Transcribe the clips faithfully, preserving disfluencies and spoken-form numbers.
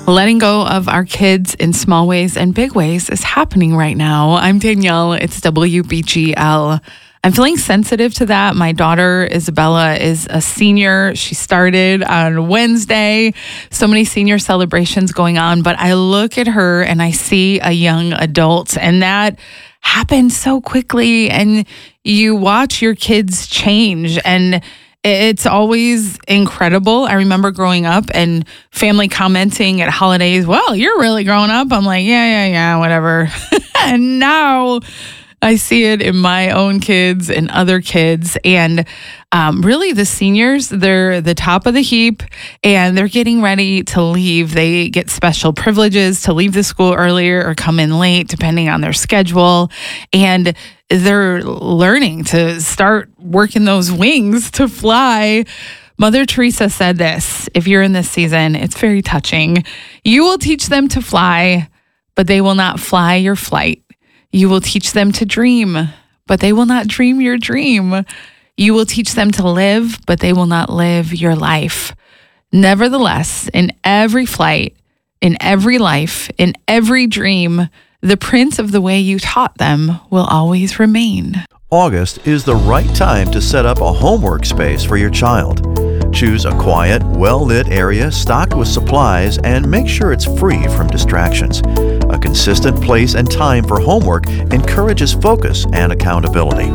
Letting go of our kids in small ways and big ways is happening right now. I'm Danielle. It's W B G L. I'm feeling sensitive to that. My daughter, Isabella, is a senior. She started on Wednesday. So many senior celebrations going on. But I look at her and I see a young adult, and that happens so quickly. And you watch your kids change, and it's always incredible. I remember growing up and family commenting at holidays, well, you're really growing up. I'm like, yeah, yeah, yeah, whatever. And now I see it in my own kids and other kids. And um, really the seniors, they're the top of the heap and they're getting ready to leave. They get special privileges to leave the school earlier or come in late, depending on their schedule. And they're learning to start working those wings to fly. Mother Teresa said this, if you're in this season, it's very touching. You will teach them to fly, but they will not fly your flight. You will teach them to dream, but they will not dream your dream. You will teach them to live, but they will not live your life. Nevertheless, in every flight, in every life, in every dream, the prints of the way you taught them will always remain. August is the right time to set up a homework space for your child. Choose a quiet, well-lit area stocked with supplies and make sure it's free from distractions. A consistent place and time for homework encourages focus and accountability.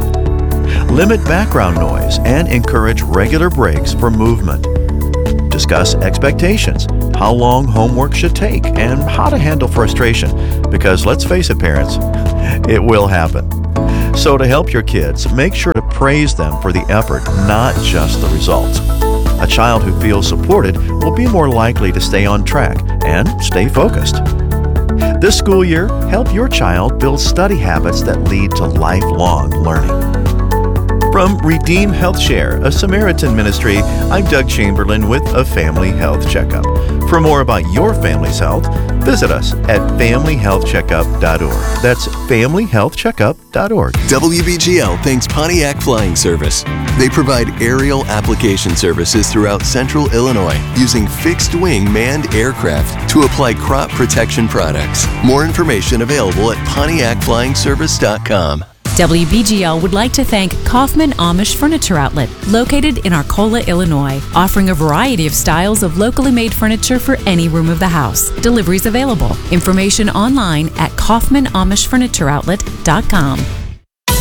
Limit background noise and encourage regular breaks for movement. Discuss expectations, how long homework should take, and how to handle frustration. Because let's face it, parents, it will happen. So to help your kids, make sure to praise them for the effort, not just the results. A child who feels supported will be more likely to stay on track and stay focused. This school year, help your child build study habits that lead to lifelong learning. From Redeem Health Share, a Samaritan ministry, I'm Doug Chamberlain with a Family Health Checkup. For more about your family's health, visit us at family health checkup dot org. That's family health checkup dot org. W B G L thanks Pontiac Flying Service. They provide aerial application services throughout central Illinois using fixed-wing manned aircraft to apply crop protection products. More information available at pontiac flying service dot com. W B G L would like to thank Kaufman Amish Furniture Outlet, located in Arcola, Illinois, offering a variety of styles of locally made furniture for any room of the house. Deliveries available. Information online at kaufman amish furniture outlet dot com.